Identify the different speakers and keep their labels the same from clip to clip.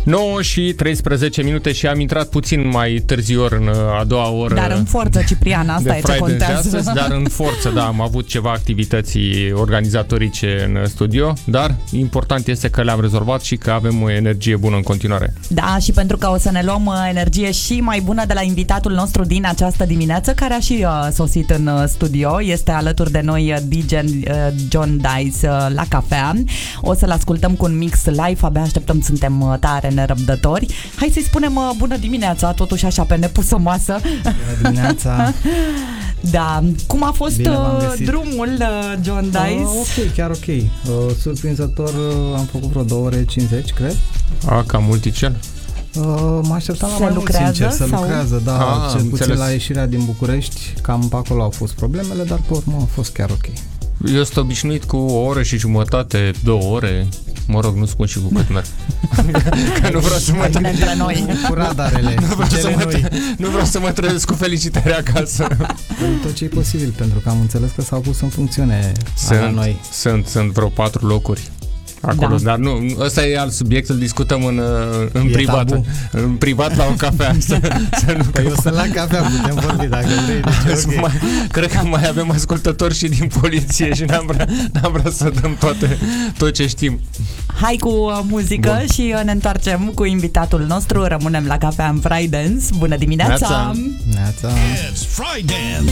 Speaker 1: 9 și 13 minute și am intrat puțin mai târziu în a doua oră.
Speaker 2: Dar în forță, Ciprian, asta e ce contează.
Speaker 1: Astăzi, dar în forță, da, am avut ceva activități organizatorice în studio, dar important este că le-am rezolvat și că avem o energie bună în continuare.
Speaker 2: Da, și pentru că o să ne luăm energie și mai bună de la invitatul nostru din această dimineață, care a și sosit în studio. Este alături de noi DJ John Dice la cafea. O să-l ascultăm cu un mix live, abia așteptăm, suntem tare nerăbdători. Hai să-i spunem bună dimineața, totuși așa pe nepusă masă.
Speaker 3: Bună dimineața.
Speaker 2: Da, cum a fost drumul, John Dice?
Speaker 3: Ok, chiar ok. Surprinzător, am făcut vreo 2 ore 50, cred.
Speaker 1: Cam multicel.
Speaker 3: Mă așteptam la mai mult, sincer, să lucrează, da, cel puțin la ieșirea din București, cam pe acolo au fost problemele, dar pe urmă a fost chiar ok.
Speaker 1: Eu sunt obișnuit cu o oră și jumătate, 2 ore, mă rog, nu spun și cu cât merg. Că nu vreau să mă
Speaker 2: între noi.
Speaker 3: Cu radarele,
Speaker 1: nu vreau să mă trezesc cu felicitări acasă.
Speaker 3: Tot ce e posibil, pentru că am înțeles că s-au pus în funcțiune la noi.
Speaker 1: Sunt vreo 4 locuri acolo, da. Dar nu, ăsta e alt subiect, îl discutăm în privat. Tabu. În privat la o cafea.
Speaker 3: Păi eu sunt la cafea, putem vorbi dacă vrei. Deci okay.
Speaker 1: Cred că mai avem ascultători și din poliție și n-am vrea să dăm tot ce știm.
Speaker 2: Hai cu muzică. Bun. Și ne întoarcem cu invitatul nostru. Rămânem la cafea în Friday. Bună dimineața!
Speaker 3: Neața.
Speaker 4: It's Friday.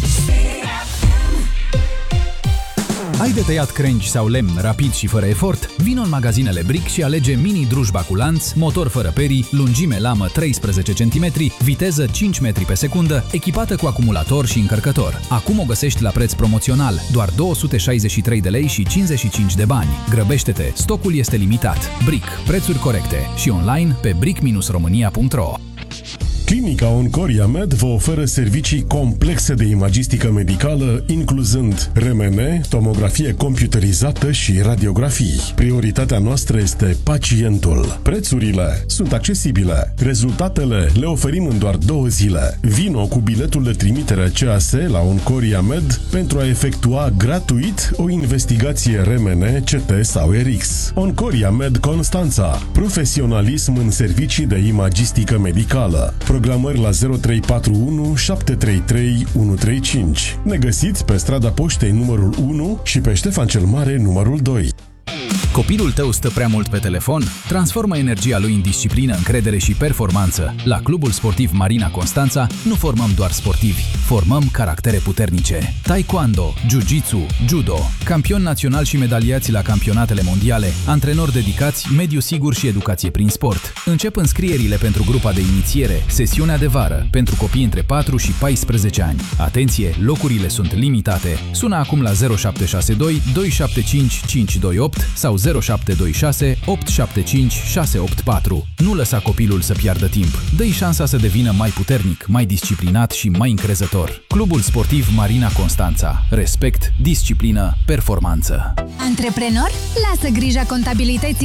Speaker 5: Ai de tăiat crengi sau lemn rapid și fără efort? Vino în magazinele Brick și alege mini drujba cu lanț, motor fără perii, lungime lamă 13 cm, viteză 5 metri pe secundă, echipată cu acumulator și încărcător. Acum o găsești la preț promoțional, doar 263 de lei și 55 de bani. Grăbește-te, stocul este limitat. Brick, prețuri corecte și online pe brick-romania.ro.
Speaker 4: Clinica Oncoria Med vă oferă servicii complexe de imagistică medicală, incluzând RMN, tomografie computerizată și radiografii. Prioritatea noastră este pacientul. Prețurile sunt accesibile. Rezultatele le oferim în doar 2 zile. Vino cu biletul de trimitere CAS la Oncoria Med pentru a efectua gratuit o investigație RMN, CT sau RX. Oncoria Med Constanța. Profesionalism în servicii de imagistică medicală. Programări la 0341 733 135. Ne găsiți pe strada Poștei numărul 1 și pe Ștefan cel Mare numărul 2.
Speaker 5: Copilul tău stă prea mult pe telefon? Transformă energia lui în disciplină, încredere și performanță. La Clubul Sportiv Marina Constanța nu formăm doar sportivi, formăm caractere puternice. Taekwondo, Jiu-Jitsu, Judo, campioni național și medaliați la campionatele mondiale, antrenori dedicați, mediu sigur și educație prin sport. Încep înscrierile pentru grupa de inițiere, sesiunea de vară, pentru copii între 4 și 14 ani. Atenție, locurile sunt limitate. Sună acum la 0762 275 528 sau 0726 875 684. Nu lăsa copilul să piardă timp. Dă-i șansa să devină mai puternic, mai disciplinat și mai încrezător. Clubul Sportiv Marina Constanța. Respect, disciplină, performanță.
Speaker 6: Antreprenor? Lasă grija contabilității